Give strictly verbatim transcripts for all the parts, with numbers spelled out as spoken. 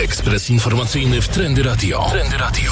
Ekspres informacyjny w Trendy Radio. Trendy Radio.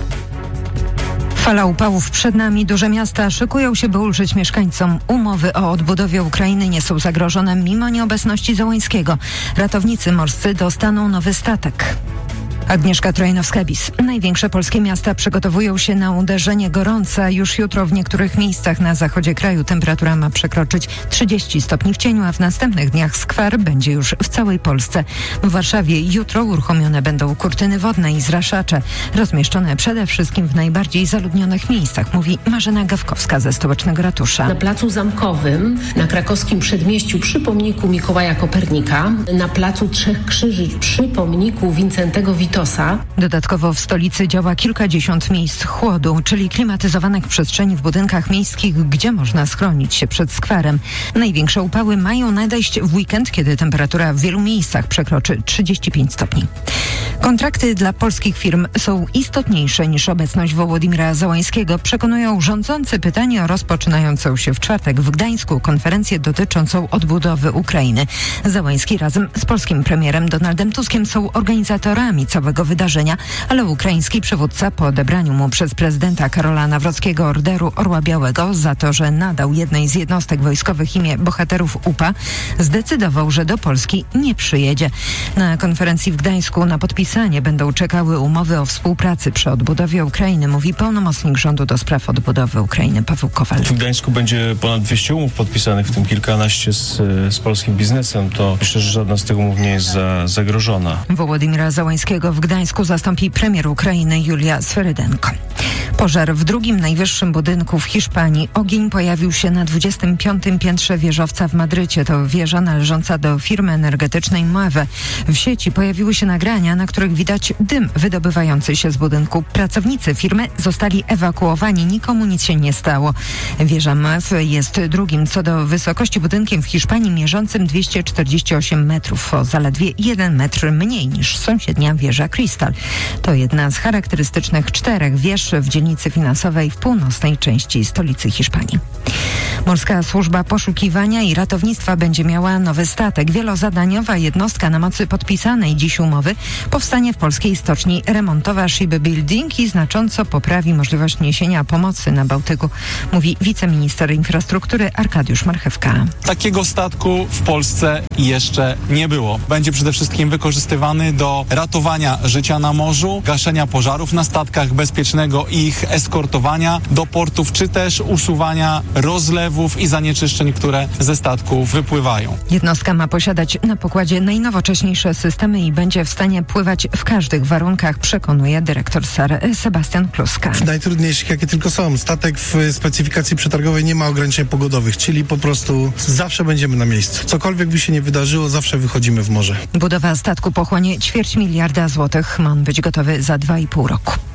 Fala upałów przed nami. Duże miasta szykują się, by ulżyć mieszkańcom. Umowy o odbudowie Ukrainy nie są zagrożone mimo nieobecności Załańskiego. Ratownicy morscy dostaną nowy statek. Agnieszka Trojanowska-Bis. Największe polskie miasta przygotowują się na uderzenie gorąca. Już jutro w niektórych miejscach na zachodzie kraju temperatura ma przekroczyć trzydzieści stopni w cieniu, a w następnych dniach skwar będzie już w całej Polsce. W Warszawie jutro uruchomione będą kurtyny wodne i zraszacze, rozmieszczone przede wszystkim w najbardziej zaludnionych miejscach, mówi Marzena Gawkowska ze Stołecznego Ratusza. Na Placu Zamkowym, na krakowskim Przedmieściu przy pomniku Mikołaja Kopernika, na Placu Trzech Krzyży przy pomniku Wincentego Witosa. Dodatkowo w stolicy działa kilkadziesiąt miejsc chłodu, czyli klimatyzowanych przestrzeni w budynkach miejskich, gdzie można schronić się przed skwarem. Największe upały mają nadejść w weekend, kiedy temperatura w wielu miejscach przekroczy trzydzieści pięć stopni. Kontrakty dla polskich firm są istotniejsze niż obecność Wołodymyra Załańskiego, przekonują rządzący pytanie o rozpoczynającą się w czwartek w Gdańsku konferencję dotyczącą odbudowy Ukrainy. Załański razem z polskim premierem Donaldem Tuskiem są organizatorami całego wydarzenia, ale ukraiński przywódca po odebraniu mu przez prezydenta Karola Nawrockiego Orderu Orła Białego za to, że nadał jednej z jednostek wojskowych imię bohaterów U P A, zdecydował, że do Polski nie przyjedzie. Na konferencji w Gdańsku na podpisanie będą czekały umowy o współpracy przy odbudowie Ukrainy, mówi pełnomocnik rządu do spraw odbudowy Ukrainy Paweł Kowal. W Gdańsku będzie ponad dwieście umów podpisanych, w tym kilkanaście z, z polskim biznesem. To myślę, że żadna z tych umów nie jest za, zagrożona. Wołodymyra Załańskiego w Gdańsku zastąpi premier Ukrainy Julia Swerydenko. Pożar w drugim najwyższym budynku w Hiszpanii. Ogień pojawił się na dwudziestym piątym piętrze wieżowca w Madrycie. To wieża należąca do firmy energetycznej Moeve. W sieci pojawiły się nagrania, na których widać dym wydobywający się z budynku. Pracownicy firmy zostali ewakuowani. Nikomu nic się nie stało. Wieża Moeve jest drugim co do wysokości budynkiem w Hiszpanii mierzącym dwieście czterdzieści osiem metrów, o zaledwie jeden metr mniej niż sąsiednia wieża Crystal. To jedna z charakterystycznych czterech wież w dzielnicy finansowej w północnej części stolicy Hiszpanii. Morska Służba Poszukiwania i Ratownictwa będzie miała nowy statek. Wielozadaniowa jednostka na mocy podpisanej dziś umowy powstanie w polskiej stoczni remontowa Shipbuilding i znacząco poprawi możliwość niesienia pomocy na Bałtyku, mówi wiceminister infrastruktury Arkadiusz Marchewka. Takiego statku w Polsce jeszcze nie było. Będzie przede wszystkim wykorzystywany do ratowania życia na morzu, gaszenia pożarów na statkach, bezpiecznego ich eskortowania do portów, czy też usuwania rozlewów i zanieczyszczeń, które ze statków wypływają. Jednostka ma posiadać na pokładzie najnowocześniejsze systemy i będzie w stanie pływać w każdych warunkach, przekonuje dyrektor S A R Sebastian Kluska. Najtrudniejszych, jakie tylko są. Statek w specyfikacji przetargowej nie ma ograniczeń pogodowych, czyli po prostu zawsze będziemy na miejscu. Cokolwiek by się nie wydarzyło, zawsze wychodzimy w morze. Budowa statku pochłonie ćwierć miliarda złotych. Ma on być gotowy za dwa i pół roku.